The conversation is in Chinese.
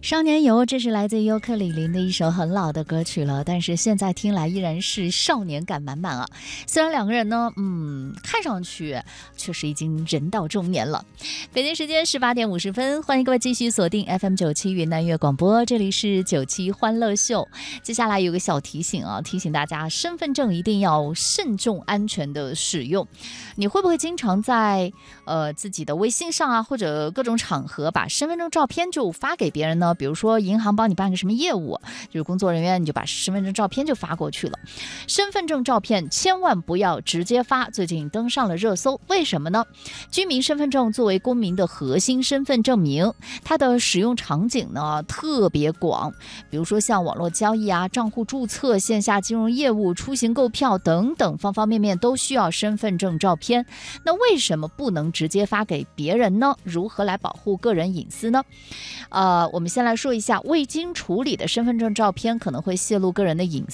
少年游，这是来自尤克里里的一首很老的歌曲了，但是现在听来依然是少年感满满啊。虽然两个人呢，看上去确实已经人到中年了。北京时间18点50分，欢迎各位继续锁定 FM97 云南粤广播，这里是97欢乐秀。接下来有个小提醒啊，提醒大家身份证一定要慎重安全的使用。你会不会经常在自己的微信上啊，或者各种场合把身份证照片就发给别人呢？比如说银行帮你办个什么业务，就是工作人员你就把身份证照片就发过去了。身份证照片千万不要直接发，最近登上了热搜，为什么呢？居民身份证作为公民的核心身份证明，它的使用场景呢特别广，比如说像网络交易啊、账户注册、线下金融业务、出行购票等等方方面面都需要身份证照片。那为什么不能直接发给别人呢？如何来保护个人隐私呢？我们先来说一下，未经处理的身份证照片可能会泄露个人的隐私。